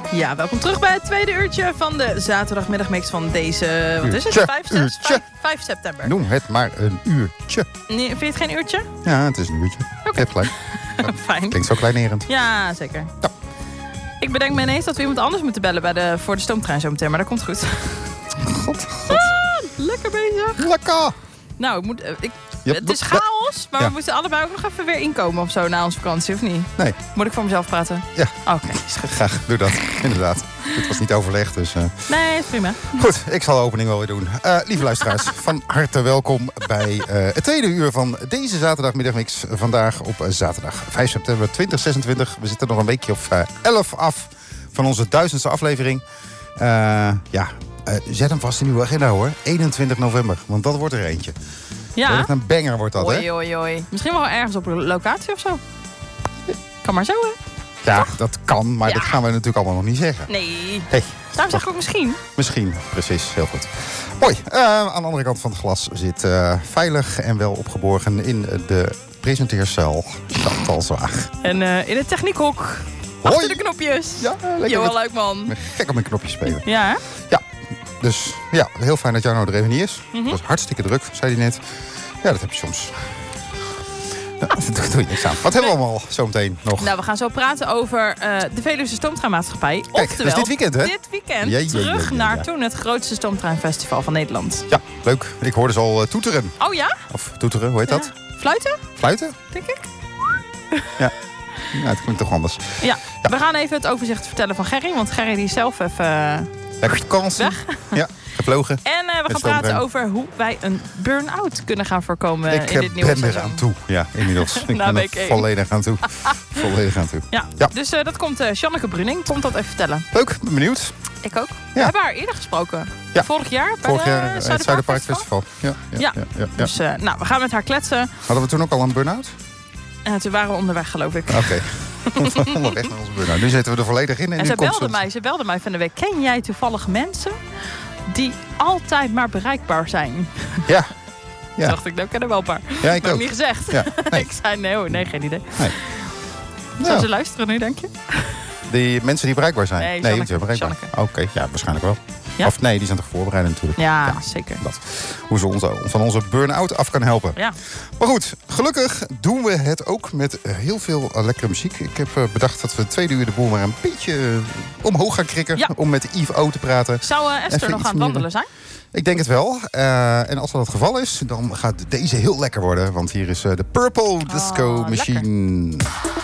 Ja, welkom terug bij het tweede uurtje van de zaterdagmiddagmix van deze... Wat is het? 5 september. Noem het maar een uurtje. Nee, vind je het geen uurtje? Ja, het is een uurtje. Oké. Heel klein. Fijn. Klinkt zo kleinerend. Ja, zeker. Ja. Ik bedenk me ineens dat we iemand anders moeten bellen voor de stoomtrein zo meteen, maar dat komt goed. God. Lekker bezig. Lekker. Nou, het is chaos, maar we moeten allebei ook nog even weer inkomen of zo na onze vakantie, of niet? Nee. Moet ik voor mezelf praten? Ja. Oké, is goed. Graag, doe dat. Inderdaad. Dit was niet overlegd, dus... Nee, is prima. Goed, ik zal de opening wel weer doen. Lieve luisteraars, van harte welkom bij het tweede uur van deze zaterdagmiddagmix. Vandaag op zaterdag 5 september 2026. We zitten nog een weekje of 11 af van onze 1000ste aflevering. Zet hem vast in uw agenda hoor. 21 november, want dat wordt er eentje. Ja? Echt een banger wordt dat, hè? Oei. Misschien wel ergens op een locatie of zo. Kan maar zo, hè? Ja, dat kan, maar dat gaan we natuurlijk allemaal nog niet zeggen. Nee. Hey, Daarom zeg ik ook misschien. Misschien, precies. Heel goed. Mooi. Aan de andere kant van het glas zit veilig en wel opgeborgen in de presenteercel Chantal Zwaag. En in het techniekhok. Achter de knopjes. Ja, lekker. Johan Luikman. Ik ben gek om een knopje spelen. Ja, hè? Ja, dus ja, heel fijn dat Jarno er even niet is. Mhm. Het was hartstikke druk, zei hij net. Ja, dat heb je soms. Nou, daar doe je niks aan. Wat hebben we allemaal zometeen nog? Nou, we gaan zo praten over de Veluwse Stoomtreinmaatschappij. Kijk, Oftewel, dat is dit weekend, hè? Dit weekend terug naar toen het grootste stoomtreinfestival van Nederland. Ja, leuk. Ik hoorde ze al toeteren. Oh ja? Of toeteren, hoe heet dat? Fluiten, Fluiten? denk ik. Ja. Nou, het klinkt toch anders. Ja, we gaan even het overzicht vertellen van Gerry. Want Gerry die is zelf even Lekker vakantie. weg. Ja, gevlogen. En we gaan praten over hoe wij een burn-out kunnen gaan voorkomen in dit nieuwe Ik ben seizoen. er aan toe. Ja, inmiddels. Ik ben week er één. volledig aan toe. Volledig aan toe. Ja. Ja. Dus dat komt Janneke Bruning. Komt dat even vertellen. Leuk, ben benieuwd. Ik ook. We hebben haar eerder gesproken. Ja. Vorig jaar bij Vorig jaar het het Zuiderpark Festival. Ja. Dus we gaan met haar kletsen. Hadden we toen ook al een burn-out? En toen waren we onderweg, geloof ik. Oké. Onderweg naar onze burn-out. Nu zitten we er volledig in. En nu ze belde mij van de week. Ken jij toevallig mensen die altijd maar bereikbaar zijn? Ja. Toen dacht ik, nou, ik ken er wel een paar. Ja, ik Maar ook. niet gezegd. Ja, nee. Ik zei, nee, geen idee. Nee. Zullen ze luisteren nu, denk je? Die mensen die bereikbaar zijn? Nee, die Janneke. zijn bereikbaar. Oké, ja, waarschijnlijk wel. Ja? Of nee, die zijn toch voorbereid natuurlijk. Ja, zeker. Dat. Hoe ze van onze burn-out af kan helpen. Ja. Maar goed, gelukkig doen we het ook met heel veel lekkere muziek. Ik heb bedacht dat we het tweede uur de boel maar een beetje omhoog gaan krikken. Ja. Om met Yves O te praten. Zou Esther Even nog iets aan het wandelen zijn? Ik denk het wel. En als dat het geval is, dan gaat deze heel lekker worden. Want hier is de Purple Disco lekker. Machine.